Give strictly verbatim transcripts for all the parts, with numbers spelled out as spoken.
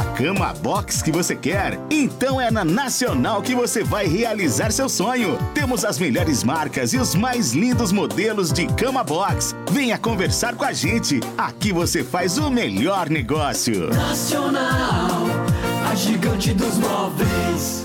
uma cama box que você quer? Então é na Nacional que você vai realizar seu sonho. Temos as melhores marcas e os mais lindos modelos de cama box. Venha conversar com a gente. Aqui você faz o melhor negócio. Nacional, a gigante dos móveis.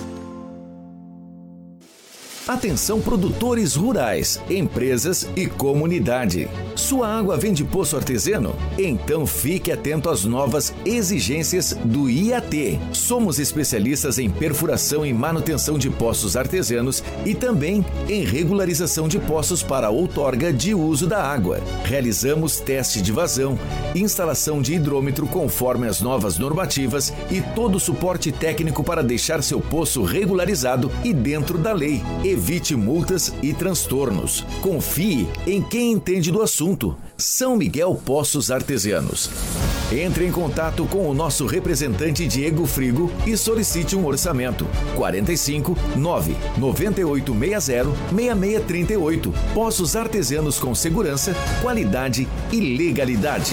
Atenção produtores rurais, empresas e comunidade. Sua água vem de poço artesiano? Então fique atento às novas exigências do I A T. Somos especialistas em perfuração e manutenção de poços artesianos e também em regularização de poços para outorga de uso da água. Realizamos teste de vazão, instalação de hidrômetro conforme as novas normativas e todo o suporte técnico para deixar seu poço regularizado e dentro da lei. Evite multas e transtornos. Confie em quem entende do assunto. São Miguel Poços Artesianos. Entre em contato com o nosso representante Diego Frigo e solicite um orçamento. quarenta e cinco, nove, noventa e oito sessenta, sessenta e seis trinta e oito. Poços Artesianos com segurança, qualidade e legalidade.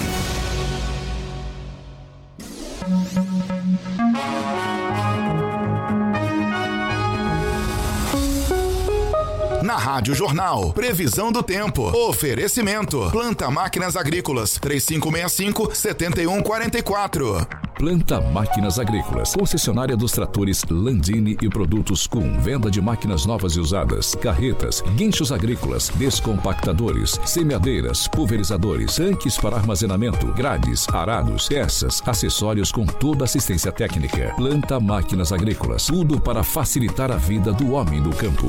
Na Rádio Jornal, previsão do tempo. Oferecimento. Planta Máquinas Agrícolas. três cinco seis cinco, sete um quatro quatro. Planta Máquinas Agrícolas, concessionária dos tratores Landini e produtos com venda de máquinas novas e usadas, carretas, guinchos agrícolas, descompactadores, semeadeiras, pulverizadores, tanques para armazenamento, grades, arados, peças, acessórios com toda assistência técnica. Planta Máquinas Agrícolas, tudo para facilitar a vida do homem do campo.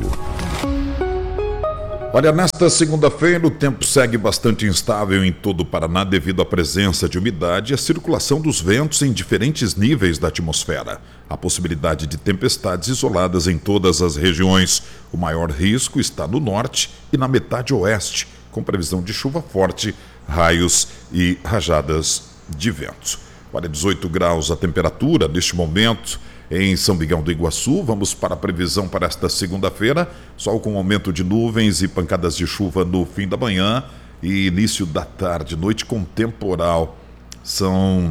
Olha, nesta segunda-feira o tempo segue bastante instável em todo o Paraná devido à presença de umidade e à circulação dos ventos em diferentes níveis da atmosfera. Há possibilidade de tempestades isoladas em todas as regiões. O maior risco está no norte e na metade oeste, com previsão de chuva forte, raios e rajadas de vento. Olha, dezoito graus a temperatura neste momento. Em São Miguel do Iguaçu, vamos para a previsão para esta segunda-feira, sol com aumento de nuvens e pancadas de chuva no fim da manhã e início da tarde, noite com temporal. São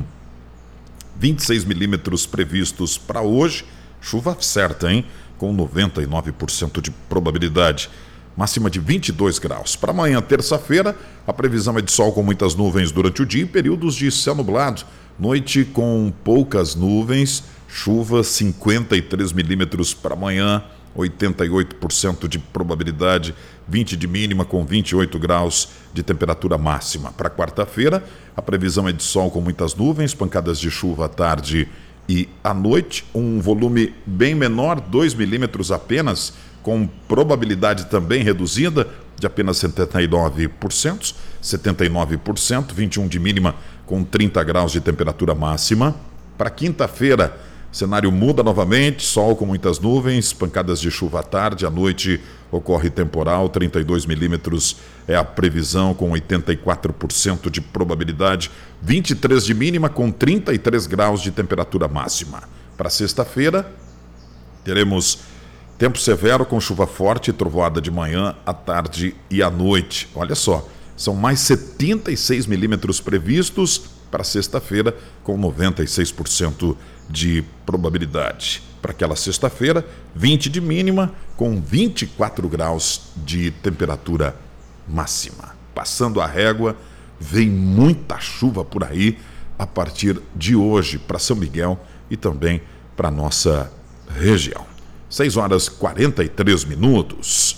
vinte e seis milímetros previstos para hoje, chuva certa, hein? Com noventa e nove por cento de probabilidade. Máxima de vinte e dois graus. Para amanhã, terça-feira, a previsão é de sol com muitas nuvens durante o dia e períodos de céu nublado. Noite com poucas nuvens, chuva cinquenta e três milímetros para amanhã, oitenta e oito por cento de probabilidade, vinte de mínima com vinte e oito graus de temperatura máxima. Para quarta-feira, a previsão é de sol com muitas nuvens, pancadas de chuva à tarde e à noite, um volume bem menor, dois milímetros apenas, com probabilidade também reduzida de apenas setenta e nove por cento, setenta e nove por cento, vinte e um de mínima com trinta graus de temperatura máxima. Para quinta-feira, cenário muda novamente, sol com muitas nuvens, pancadas de chuva à tarde, à noite ocorre temporal, trinta e dois milímetros é a previsão com oitenta e quatro por cento de probabilidade, vinte e três de mínima com trinta e três graus de temperatura máxima. Para sexta-feira, teremos tempo severo com chuva forte e trovoada de manhã, à tarde e à noite. Olha só, são mais setenta e seis milímetros previstos para sexta-feira, com noventa e seis por cento de probabilidade. Para aquela sexta-feira, vinte de mínima, com vinte e quatro graus de temperatura máxima. Passando a régua, vem muita chuva por aí a partir de hoje para São Miguel e também para a nossa região. seis horas e quarenta e três minutos.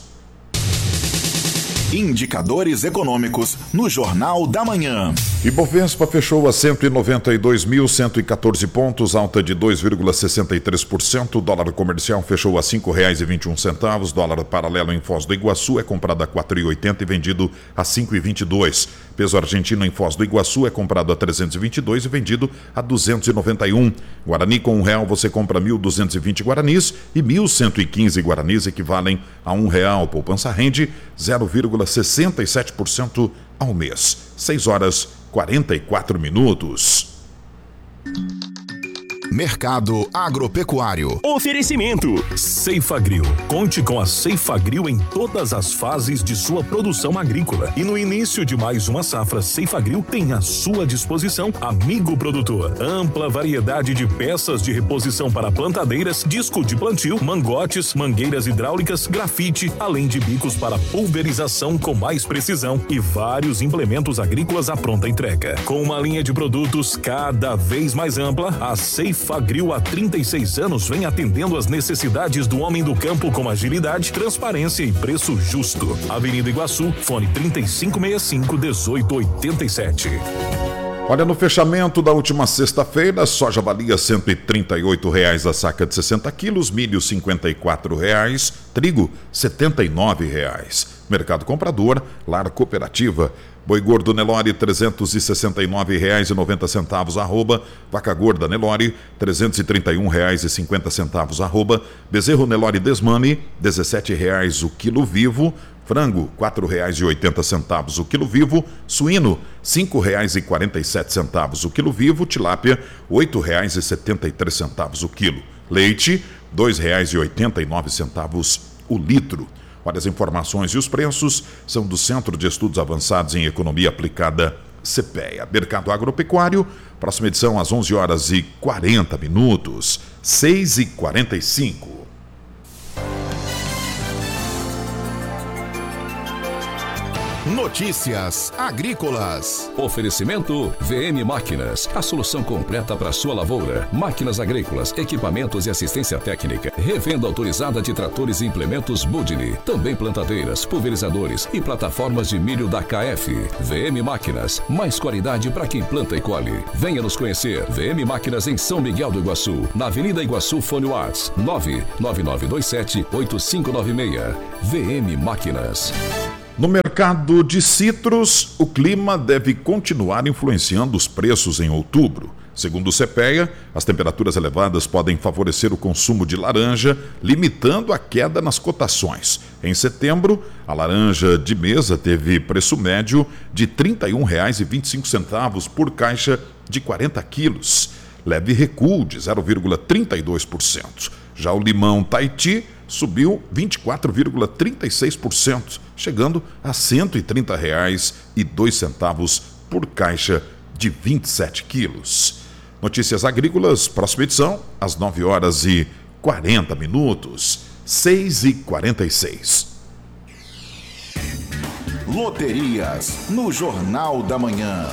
Indicadores econômicos no Jornal da Manhã. Ibovespa fechou a cento e noventa e dois mil, cento e quatorze pontos, alta de dois vírgula sessenta e três por cento. O dólar comercial fechou a cinco reais e vinte e um centavos. Dólar paralelo em Foz do Iguaçu é comprado a quatro reais e oitenta centavos e vendido a cinco reais e vinte e dois centavos. Peso argentino em Foz do Iguaçu é comprado a trezentos e vinte e dois reais e vendido a duzentos e noventa e um reais. Guarani com um real você compra mil duzentos e vinte guaranis e mil cento e quinze guaranis equivalem a um real. Poupança rende zero vírgula sessenta e sete por cento ao mês. seis horas e quarenta e quatro minutos. Mercado Agropecuário. Oferecimento Ceifagrill. Conte com a Ceifagrill em todas as fases de sua produção agrícola. E no início de mais uma safra, Ceifagrill tem à sua disposição, amigo produtor, ampla variedade de peças de reposição para plantadeiras, disco de plantio, mangotes, mangueiras hidráulicas, grafite, além de bicos para pulverização com mais precisão e vários implementos agrícolas à pronta entrega. Com uma linha de produtos cada vez mais ampla, a Ceifagrill Ceifagrill há trinta e seis anos vem atendendo às necessidades do homem do campo com agilidade, transparência e preço justo. Avenida Iguaçu, fone trinta e cinco sessenta e cinco, dezoito oitenta e sete. Olha, no fechamento da última sexta-feira, soja valia cento e trinta e oito reais a saca de sessenta quilos, milho cinquenta e quatro reais, trigo setenta e nove reais. Mercado comprador, Lar Cooperativa. Boi gordo Nelore, trezentos e sessenta e nove reais e noventa centavos arroba. Vaca gorda Nelore, trezentos e trinta e um reais e cinquenta centavos arroba. Bezerro Nelore Desmame, dezessete reais o quilo vivo. Frango, quatro reais e oitenta centavos o quilo vivo. Suíno, cinco reais e quarenta e sete centavos o quilo vivo. Tilápia, oito reais e setenta e três centavos o quilo. Leite, dois reais e oitenta e nove centavos o litro. Olha, as informações e os preços são do Centro de Estudos Avançados em Economia Aplicada, CEPEA. Mercado Agropecuário, próxima edição às onze horas e quarenta minutos, seis e quarenta e cinco. Notícias agrícolas. Oferecimento V M Máquinas, a solução completa para sua lavoura. Máquinas agrícolas, equipamentos e assistência técnica. Revenda autorizada de tratores e implementos Budini. Também plantadeiras, pulverizadores e plataformas de milho da K F. V M Máquinas, mais qualidade para quem planta e colhe. Venha nos conhecer. V M Máquinas em São Miguel do Iguaçu, na Avenida Iguaçu, fone Whats nove nove nove dois sete oito cinco nove seis. V M Máquinas. No mercado de citros, o clima deve continuar influenciando os preços em outubro. Segundo o CEPEA, as temperaturas elevadas podem favorecer o consumo de laranja, limitando a queda nas cotações. Em setembro, a laranja de mesa teve preço médio de trinta e um reais e vinte e cinco centavos por caixa de quarenta quilos, leve recuo de zero vírgula trinta e dois por cento. Já o limão Tahiti subiu vinte e quatro vírgula trinta e seis por cento, chegando a cento e trinta reais e dois centavos por caixa de vinte e sete quilos. Notícias agrícolas, próxima edição, às nove horas e quarenta minutos, seis e quarenta e seis. Loterias no Jornal da Manhã.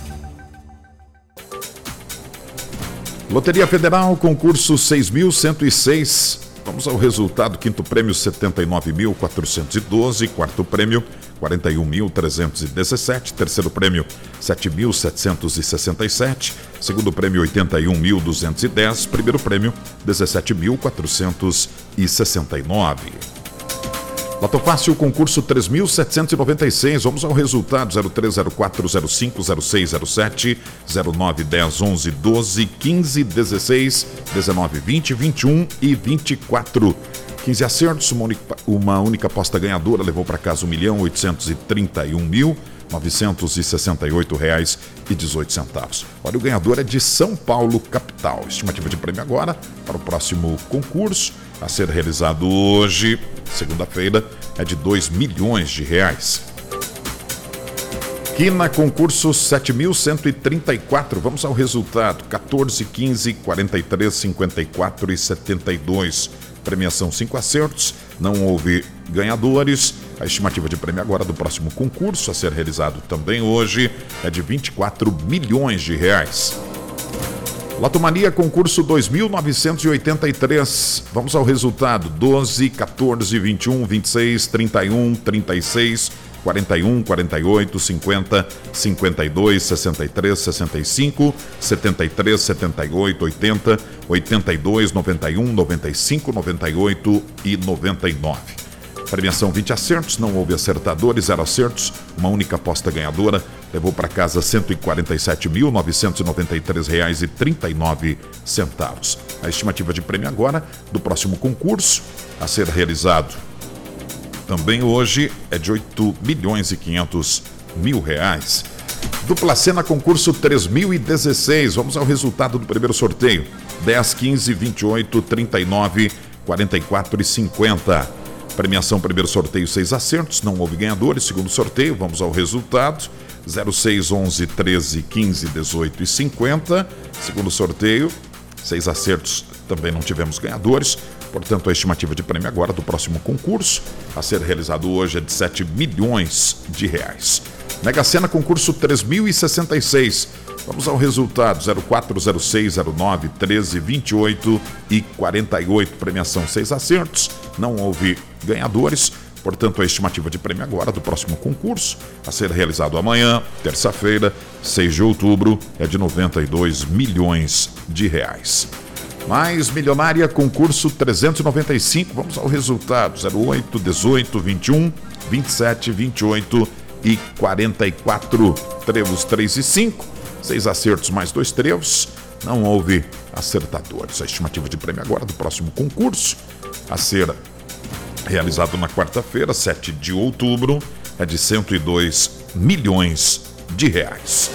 Loteria Federal, concurso seis mil cento e seis. Vamos ao resultado: quinto prêmio setenta e nove mil quatrocentos e doze, quarto prêmio quarenta e um mil trezentos e dezessete, terceiro prêmio sete mil setecentos e sessenta e sete, segundo prêmio oitenta e um mil duzentos e dez, primeiro prêmio dezessete mil quatrocentos e sessenta e nove. Loto Fácil, concurso três mil setecentos e noventa e seis. Vamos ao resultado: zero três, zero quatro, zero cinco, zero seis, zero sete, zero nove, dez, onze, doze, quinze, dezesseis, dezenove, vinte, vinte e um e vinte e quatro. quinze acertos, uma única, uma única aposta ganhadora levou para casa um milhão oitocentos e trinta e um mil novecentos e sessenta e oito reais e dezoito centavos. Olha, o ganhador é de São Paulo, capital. Estimativa de prêmio agora para o próximo concurso a ser realizado hoje, segunda-feira, é de dois milhões de reais. Quina, concurso sete mil cento e trinta e quatro. Vamos ao resultado: quatorze, quinze, quarenta e três, cinquenta e quatro e setenta e dois. Premiação cinco acertos, não houve ganhadores. A estimativa de prêmio agora do próximo concurso a ser realizado também hoje é de vinte e quatro milhões de reais. Lotomania, concurso dois mil novecentos e oitenta e três. Vamos ao resultado: doze, quatorze, vinte e um, vinte e seis, trinta e um, trinta e seis, quarenta e um, quarenta e oito, cinquenta, cinquenta e dois, sessenta e três, sessenta e cinco, setenta e três, setenta e oito, oitenta, oitenta e dois, noventa e um, noventa e cinco, noventa e oito e noventa e nove. Premiação vinte acertos, não houve acertadores, zero acertos, uma única aposta ganhadora levou para casa cento e quarenta e sete mil novecentos e noventa e três reais e trinta e nove centavos. A estimativa de prêmio agora do próximo concurso a ser realizado também hoje é de oito milhões e quinhentos mil reais. Dupla Sena, concurso três mil e dezesseis. Vamos ao resultado do primeiro sorteio. dez, quinze, vinte e oito, trinta e nove, quarenta e quatro e cinquenta. Premiação, primeiro sorteio, seis acertos, não houve ganhadores. Segundo sorteio, vamos ao resultado. zero seis, onze, treze, quinze, dezoito e cinquenta. Segundo sorteio, seis acertos, também não tivemos ganhadores. Portanto, a estimativa de prêmio agora do próximo concurso a ser realizado hoje é de sete milhões de reais. Mega Sena, concurso três mil e sessenta e seis. Vamos ao resultado: zero quatro, zero seis, zero nove, treze, vinte e oito e quarenta e oito. Premiação, seis acertos, não houve ganhadores. Portanto, a estimativa de prêmio agora do próximo concurso a ser realizado amanhã, terça-feira, seis de outubro, é de noventa e dois milhões de reais. Mais milionária, concurso trezentos e noventa e cinco. Vamos ao resultado: zero oito, dezoito, vinte e um, vinte e sete, vinte e oito e quarenta e quatro. Trevos três e cinco. Seis acertos mais dois trevos. Não houve acertadores. A estimativa de prêmio agora do próximo concurso a ser realizado na quarta-feira, sete de outubro, é de cento e dois milhões de reais.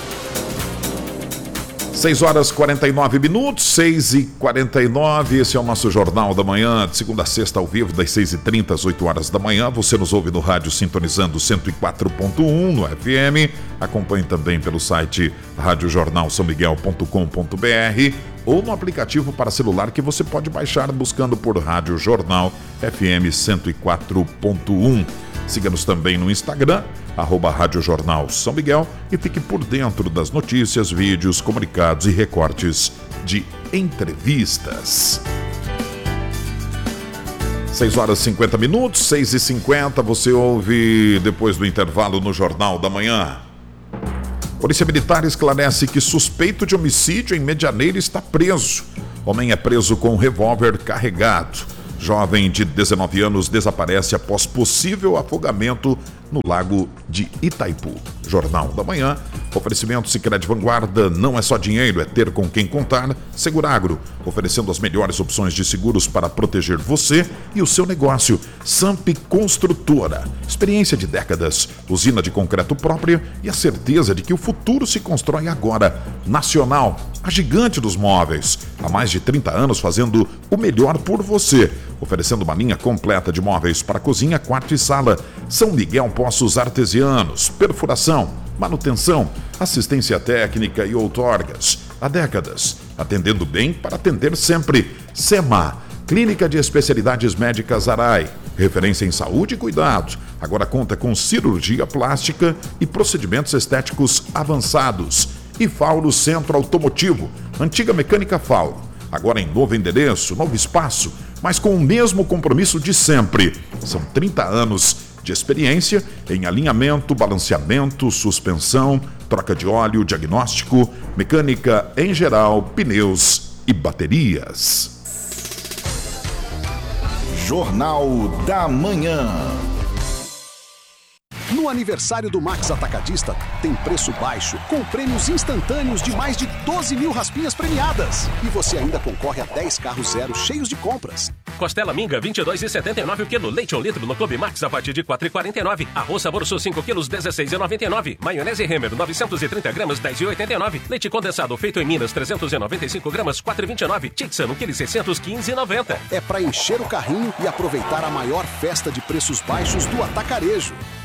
seis horas e quarenta e nove minutos, seis e quarenta e nove, esse é o nosso Jornal da Manhã, de segunda a sexta ao vivo, das seis e trinta às oito horas da manhã. Você nos ouve no rádio sintonizando cento e quatro ponto um no F M, acompanhe também pelo site rádio jornal são miguel ponto com ponto b r ou no aplicativo para celular que você pode baixar buscando por Rádio Jornal F M cento e quatro ponto um. Siga-nos também no Instagram, arroba Rádio Jornal São Miguel, e fique por dentro das notícias, vídeos, comunicados e recortes de entrevistas. seis horas e cinquenta minutos, seis e cinquenta, você ouve depois do intervalo no Jornal da Manhã. Polícia Militar esclarece que suspeito de homicídio em Medianeira está preso. Homem é preso com um revólver carregado. Jovem de dezenove anos desaparece após possível afogamento no lago de Itaipu. Jornal da Manhã, oferecimento Sicredi Vanguarda, não é só dinheiro, é ter com quem contar. Seguragro, oferecendo as melhores opções de seguros para proteger você e o seu negócio. Samp Construtora, experiência de décadas, usina de concreto própria e a certeza de que o futuro se constrói agora. Nacional, a gigante dos móveis, há mais de trinta anos fazendo o melhor por você, oferecendo uma linha completa de móveis para cozinha, quarto e sala. São Miguel Poços Artesianos, perfuração, manutenção, assistência técnica e outorgas. Há décadas, atendendo bem para atender sempre. SEMA, Clínica de Especialidades Médicas Arai, referência em saúde e cuidado. Agora conta com cirurgia plástica e procedimentos estéticos avançados. E Fauro Centro Automotivo, antiga Mecânica Fauro, agora em novo endereço, novo espaço, mas com o mesmo compromisso de sempre. São trinta anos de experiência em alinhamento, balanceamento, suspensão, troca de óleo, diagnóstico, mecânica em geral, pneus e baterias. Jornal da Manhã. No aniversário do Max Atacadista, tem preço baixo, com prêmios instantâneos de mais de doze mil raspinhas premiadas. E você ainda concorre a dez carros zero cheios de compras. Costela Minga, vinte e dois reais e setenta e nove centavos o quilo. Leite um litro no Clube Max a partir de quatro reais e quarenta e nove centavos. Arroz Sabor Sul cinco quilos, dezesseis reais e noventa e nove centavos. Maionese Hemmer, novecentos e trinta gramas, dez reais e oitenta e nove centavos. Leite condensado feito em Minas, trezentos e noventa e cinco gramas, quatro reais e vinte e nove centavos. Tixan, um quilo e seiscentos, quinze reais e noventa centavos. É para encher o carrinho e aproveitar a maior festa de preços baixos do atacarejo.